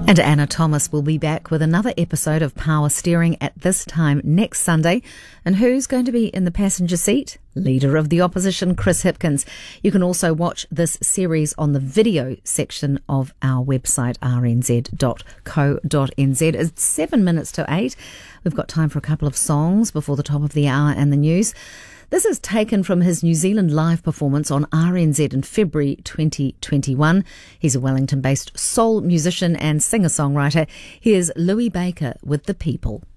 And Anna Thomas will be back with another episode of Power Steering at this time next Sunday. And who's going to be in the passenger seat? Leader of the Opposition, Chris Hipkins. You can also watch this series on the video section of our website, rnz.co.nz. It's 7 minutes to 8. We've got time for a couple of songs before the top of the hour and the news. This is taken from his New Zealand live performance on RNZ in February 2021. He's a Wellington-based soul musician and singer-songwriter. Here's Louis Baker with The People.